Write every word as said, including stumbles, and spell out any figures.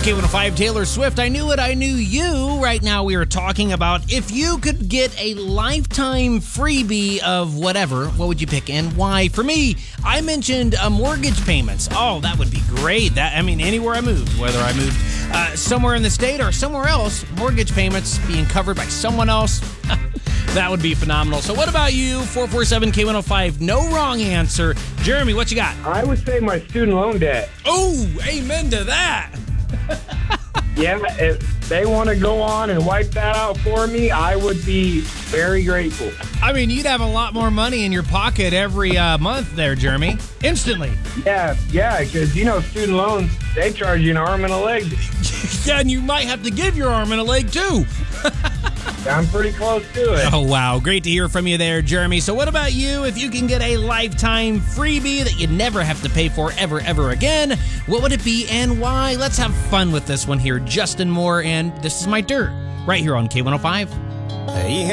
K one oh five, Taylor Swift, I Knew It, I Knew You. Right now we are talking about if you could get a lifetime freebie of whatever, what would you pick and why? For me, I mentioned uh, mortgage payments. Oh, that would be great. That I mean, anywhere I moved, whether I moved uh, somewhere in the state or somewhere else, mortgage payments being covered by someone else, that would be phenomenal. So what about you? four four seven K one oh five, no wrong answer. Jeremy, what you got? I would say my student loan debt. Oh, amen to that. Yeah, if they want to go on and wipe that out for me, I would be very grateful. I mean, you'd have a lot more money in your pocket every uh, month there, Jeremy. Instantly. Yeah, yeah, because, you know, student loans, they charge you an arm and a leg. Yeah, and you might have to give your arm and a leg, too. I'm pretty close to it. Oh, wow. Great to hear from you there, Jeremy. So what about you? If you can get a lifetime freebie that you never have to pay for ever, ever again, what would it be and why? Let's have fun with this one here. Justin Moore, and This Is My Dirt, right here on K one oh five. He